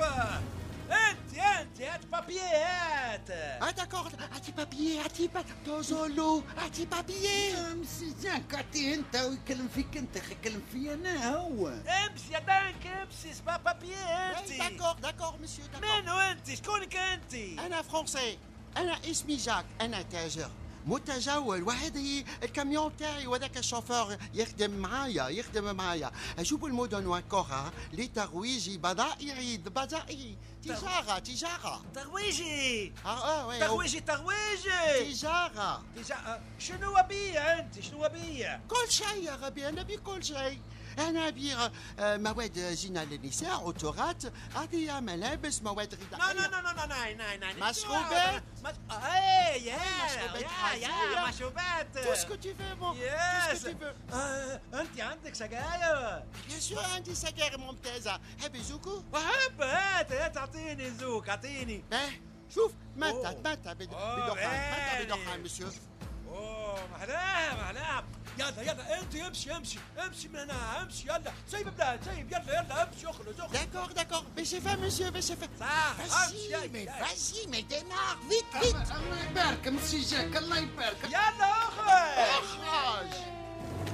وقفة. انت هات بابيات. داكور، اعطي بابيي، اعطي توزولو، اعطي بابيي. امسي جاك اعطيه انت ويكلم فيك انت، يكلم في انا هو. امسي يا دانك امسي، سبا بابيات. داكور مسيو، داكور. منو انت؟ شكونك انت؟ انا فرنسي، انا اسمي جاك، انا تاجر متجول، وهذه الكاميون تاعي وذاك الشوفور يخدم معايا. اجوب المدن والقرى لترويج بضائعي. تجارة. ترويجي. وي. ترويجي. تجارة. شنو بيا انت؟ شنو بيا؟ كل شيء يا ربي، انا ابي كل شيء. انا ابي مواد زينة للنساء، عطورات، اغذية، ملابس، مواد غذائية. لا. مشروبات. مشروبات. Tout ce que tu veux, mon. Tout ce que tu veux. انت عندك سجاير؟ Bien sûr, عندي سجاير ممتازة. حبي زوكو؟ وهب هات اعطيني زوك، اعطيني. شوف متى بدخان مسيو. اوه محلاها. يلا انت امشي من هنا، امشي يلا. سيب بلاد، يلا امشي، اخرج. D'accord, mais j'ai faim, monsieur, mais j'ai faim. صح. Vas-y, mais démarre, vite. الله يبارك امسي جاك، الله يبارك. يلا اخرج. اخرج.